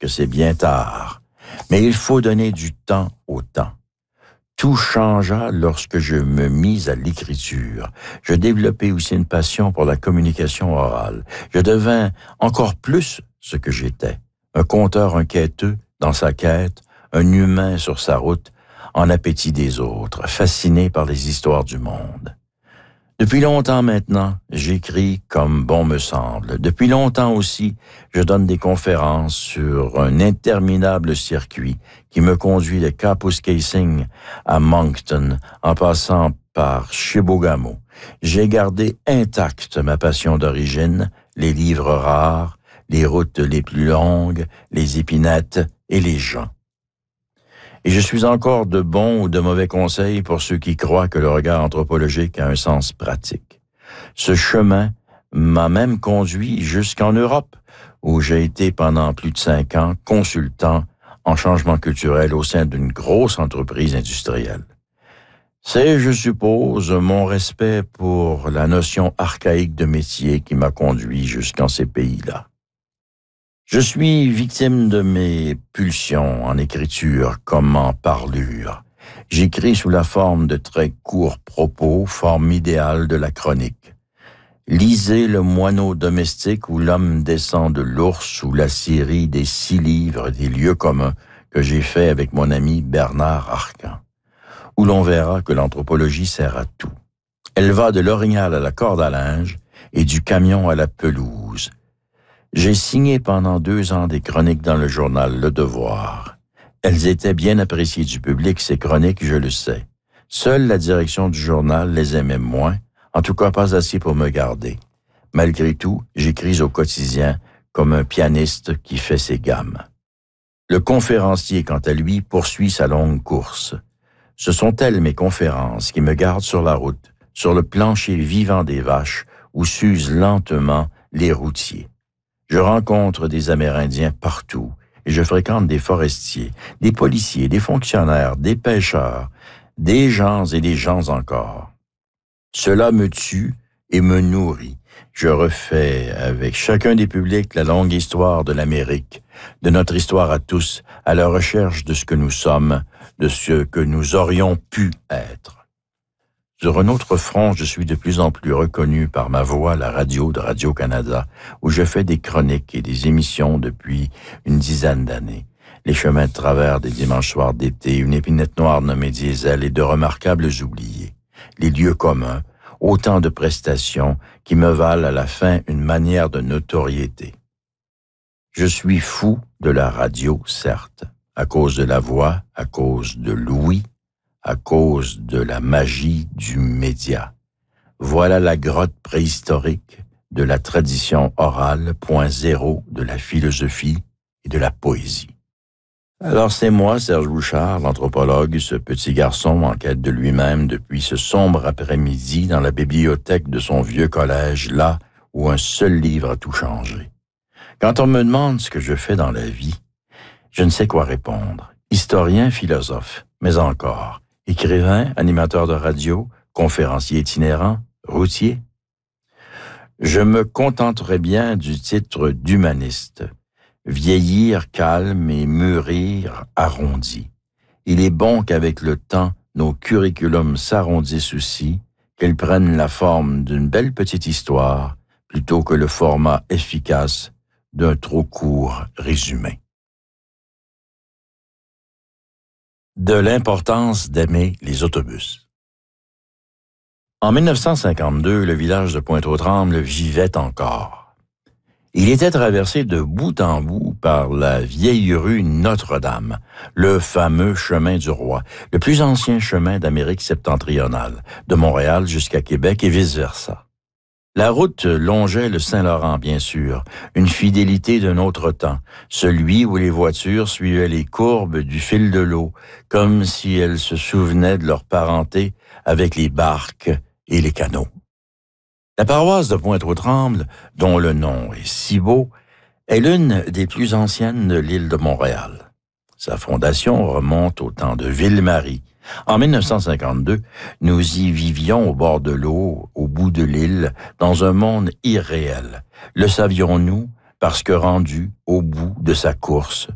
que c'est bien tard. Mais il faut donner du temps au temps. Tout changea lorsque je me mis à l'écriture. Je développai aussi une passion pour la communication orale. Je devins encore plus ce que j'étais. Un conteur inquiéteux dans sa quête, un humain sur sa route, en appétit des autres, fasciné par les histoires du monde. Depuis longtemps maintenant, j'écris comme bon me semble. Depuis longtemps aussi, je donne des conférences sur un interminable circuit qui me conduit de Kapuskasing à Moncton, en passant par Chibougamau. J'ai gardé intacte ma passion d'origine, les livres rares, les routes les plus longues, les épinettes et les gens. Et je suis encore de bons ou de mauvais conseils pour ceux qui croient que le regard anthropologique a un sens pratique. Ce chemin m'a même conduit jusqu'en Europe, où j'ai été pendant plus de 5 ans consultant en changement culturel au sein d'une grosse entreprise industrielle. C'est, je suppose, mon respect pour la notion archaïque de métier qui m'a conduit jusqu'en ces pays-là. Je suis victime de mes pulsions en écriture comme en parlure. J'écris sous la forme de très courts propos, forme idéale de la chronique. Lisez Le moineau domestique où l'homme descend de l'ours ou la série des 6 livres des lieux communs que j'ai fait avec mon ami Bernard Arcan, où l'on verra que l'anthropologie sert à tout. Elle va de l'orignal à la corde à linge et du camion à la pelouse. J'ai signé pendant 2 ans des chroniques dans le journal Le Devoir. Elles étaient bien appréciées du public, ces chroniques, je le sais. Seule la direction du journal les aimait moins, en tout cas pas assez pour me garder. Malgré tout, j'écris au quotidien comme un pianiste qui fait ses gammes. Le conférencier, quant à lui, poursuit sa longue course. Ce sont elles, mes conférences, qui me gardent sur la route, sur le plancher vivant des vaches, où s'usent lentement les routiers. Je rencontre des Amérindiens partout et je fréquente des forestiers, des policiers, des fonctionnaires, des pêcheurs, des gens et des gens encore. Cela me tue et me nourrit. Je refais avec chacun des publics la longue histoire de l'Amérique, de notre histoire à tous, à la recherche de ce que nous sommes, de ce que nous aurions pu être. Sur un autre front, je suis de plus en plus reconnu par ma voix à la radio de Radio-Canada, où je fais des chroniques et des émissions depuis une 10aine d'années. Les chemins de travers des dimanches soirs d'été, une épinette noire nommée Diesel et de remarquables oubliés. Les lieux communs, autant de prestations qui me valent à la fin une manière de notoriété. Je suis fou de la radio, certes, à cause de la voix, à cause de l'ouïe, à cause de la magie du média. Voilà la grotte préhistorique de la tradition orale, point zéro de la philosophie et de la poésie. Alors c'est moi, Serge Bouchard, l'anthropologue, ce petit garçon en quête de lui-même depuis ce sombre après-midi dans la bibliothèque de son vieux collège, là où un seul livre a tout changé. Quand on me demande ce que je fais dans la vie, je ne sais quoi répondre. Historien, philosophe, mais encore. Écrivain, animateur de radio, conférencier itinérant, routier. Je me contenterai bien du titre d'humaniste. Vieillir calme et mûrir arrondi. Il est bon qu'avec le temps, nos curriculums s'arrondissent aussi, qu'elles prennent la forme d'une belle petite histoire, plutôt que le format efficace d'un trop court résumé. De l'importance d'aimer les autobus. En 1952, le village de Pointe-aux-Trembles vivait encore. Il était traversé de bout en bout par la vieille rue Notre-Dame, le fameux chemin du roi, le plus ancien chemin d'Amérique septentrionale, de Montréal jusqu'à Québec et vice-versa. La route longeait le Saint-Laurent, bien sûr, une fidélité d'un autre temps, celui où les voitures suivaient les courbes du fil de l'eau, comme si elles se souvenaient de leur parenté avec les barques et les canots. La paroisse de Pointe-aux-Trembles, dont le nom est si beau, est l'une des plus anciennes de l'île de Montréal. Sa fondation remonte au temps de Ville-Marie. En 1952, nous y vivions au bord de l'eau, au bout de l'île, dans un monde irréel. Le savions-nous parce que rendu au bout de sa course,